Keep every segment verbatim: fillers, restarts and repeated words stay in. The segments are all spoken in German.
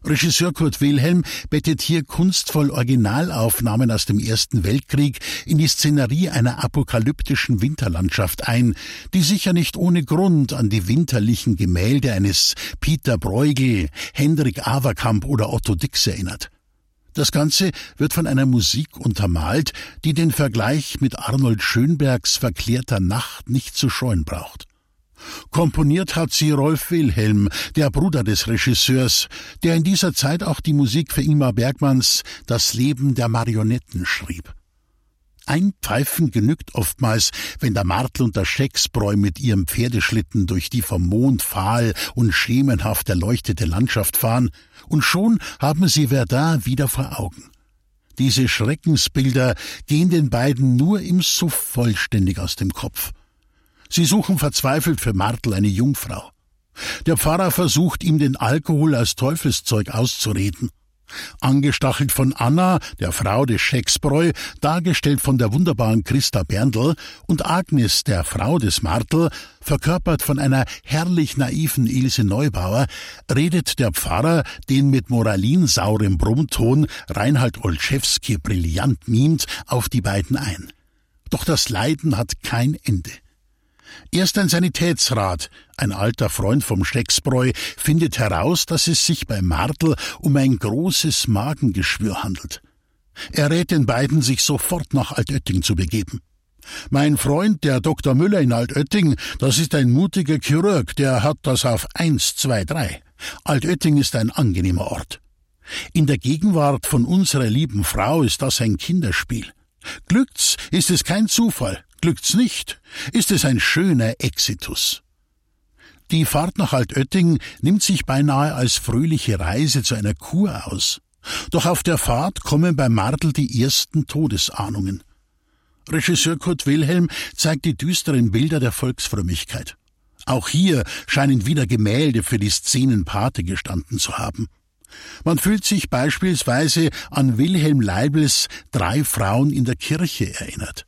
Regisseur Kurt Wilhelm bettet hier kunstvoll Originalaufnahmen aus dem Ersten Weltkrieg in die Szenerie einer apokalyptischen Winterlandschaft ein, die sicher nicht ohne Grund an die winterlichen Gemälde eines Peter Bruegel, Hendrik Averkamp oder Otto Dix erinnert. Das Ganze wird von einer Musik untermalt, die den Vergleich mit Arnold Schönbergs Verklärter Nacht nicht zu scheuen braucht. Komponiert hat sie Rolf Wilhelm, der Bruder des Regisseurs, der in dieser Zeit auch die Musik für Ingmar Bergmanns Das Leben der Marionetten schrieb. Ein Pfeifen genügt oftmals, wenn der Martl und der Schecksbräu mit ihrem Pferdeschlitten durch die vom Mond fahl und schemenhaft erleuchtete Landschaft fahren, und schon haben sie Verdun wieder vor Augen. Diese Schreckensbilder gehen den beiden nur im Suff vollständig aus dem Kopf. Sie suchen verzweifelt für Martl eine Jungfrau. Der Pfarrer versucht, ihm den Alkohol als Teufelszeug auszureden. Angestachelt von Anna, der Frau des Schecksbräu, dargestellt von der wunderbaren Christa Berndl, und Agnes, der Frau des Martl, verkörpert von einer herrlich naiven Ilse Neubauer, redet der Pfarrer, den mit moralinsaurem Brummton Reinhard Olszewski brillant mimt, auf die beiden ein. Doch das Leiden hat kein Ende. Erst ein Sanitätsrat, ein alter Freund vom Schecksbräu, findet heraus, dass es sich bei Martl um ein großes Magengeschwür handelt. Er rät den beiden, sich sofort nach Altötting zu begeben. »Mein Freund, der Doktor Müller in Altötting, das ist ein mutiger Chirurg, der hat das auf eins, zwei, drei. Altötting ist ein angenehmer Ort. In der Gegenwart von unserer lieben Frau ist das ein Kinderspiel. Glückt's, ist es kein Zufall. Glückt's nicht, ist es ein schöner Exitus.« Die Fahrt nach Altötting nimmt sich beinahe als fröhliche Reise zu einer Kur aus. Doch auf der Fahrt kommen bei Martl die ersten Todesahnungen. Regisseur Kurt Wilhelm zeigt die düsteren Bilder der Volksfrömmigkeit. Auch hier scheinen wieder Gemälde für die Szenen Pate gestanden zu haben. Man fühlt sich beispielsweise an Wilhelm Leibls Drei Frauen in der Kirche erinnert.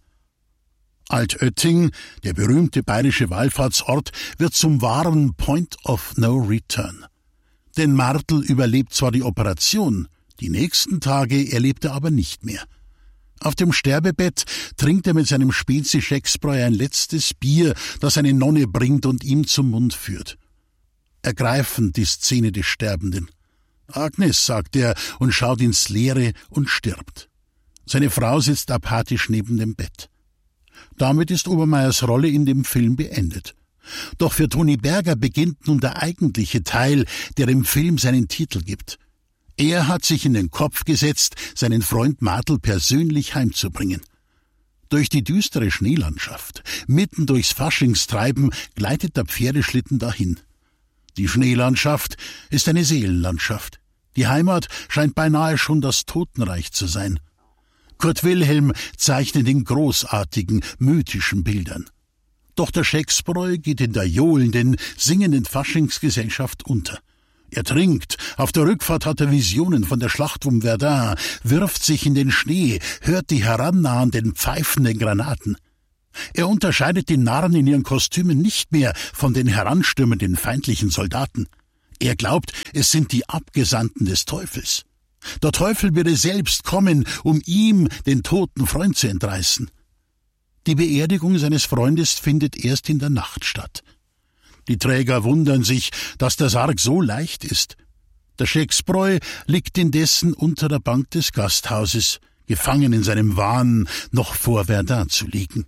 Altötting, der berühmte bayerische Wallfahrtsort, wird zum wahren Point of No Return. Denn Martl überlebt zwar die Operation, die nächsten Tage erlebt er aber nicht mehr. Auf dem Sterbebett trinkt er mit seinem Spezi Schecksbräu ein letztes Bier, das eine Nonne bringt und ihm zum Mund führt. Ergreifend die Szene des Sterbenden. »Agnes«, sagt er und schaut ins Leere und stirbt. Seine Frau sitzt apathisch neben dem Bett. Damit ist Obermeiers Rolle in dem Film beendet. Doch für Toni Berger beginnt nun der eigentliche Teil, der dem Film seinen Titel gibt. Er hat sich in den Kopf gesetzt, seinen Freund Martl persönlich heimzubringen. Durch die düstere Schneelandschaft, mitten durchs Faschingstreiben, gleitet der Pferdeschlitten dahin. Die Schneelandschaft ist eine Seelenlandschaft. Die Heimat scheint beinahe schon das Totenreich zu sein. Kurt Wilhelm zeichnet in großartigen, mythischen Bildern. Doch der Schecksbräu geht in der johlenden, singenden Faschingsgesellschaft unter. Er trinkt, auf der Rückfahrt hat er Visionen von der Schlacht um Verdun, wirft sich in den Schnee, hört die herannahenden, pfeifenden Granaten. Er unterscheidet die Narren in ihren Kostümen nicht mehr von den heranstürmenden feindlichen Soldaten. Er glaubt, es sind die Abgesandten des Teufels. Der Teufel würde selbst kommen, um ihm den toten Freund zu entreißen. Die Beerdigung seines Freundes findet erst in der Nacht statt. Die Träger wundern sich, dass der Sarg so leicht ist. Der Schecksbräu liegt indessen unter der Bank des Gasthauses, gefangen in seinem Wahn, noch vor Verdun zu liegen.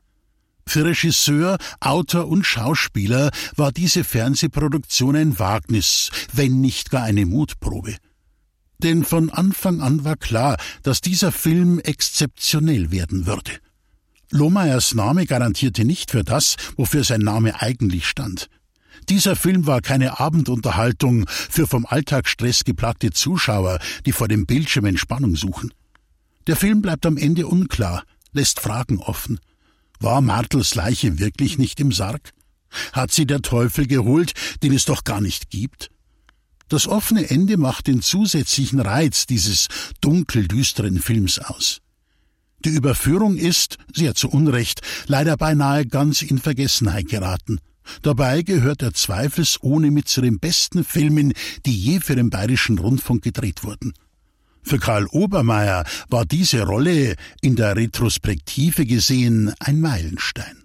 Für Regisseur, Autor und Schauspieler war diese Fernsehproduktion ein Wagnis, wenn nicht gar eine Mutprobe. Denn von Anfang an war klar, dass dieser Film exzeptionell werden würde. Lohmeyers Name garantierte nicht für das, wofür sein Name eigentlich stand. Dieser Film war keine Abendunterhaltung für vom Alltagsstress geplagte Zuschauer, die vor dem Bildschirm Entspannung suchen. Der Film bleibt am Ende unklar, lässt Fragen offen. War Martls Leiche wirklich nicht im Sarg? Hat sie der Teufel geholt, den es doch gar nicht gibt? Das offene Ende macht den zusätzlichen Reiz dieses dunkel-düsteren Films aus. Die Überführung ist, sehr zu Unrecht, leider beinahe ganz in Vergessenheit geraten. Dabei gehört er zweifelsohne mit zu den besten Filmen, die je für den Bayerischen Rundfunk gedreht wurden. Für Karl Obermayr war diese Rolle in der Retrospektive gesehen ein Meilenstein.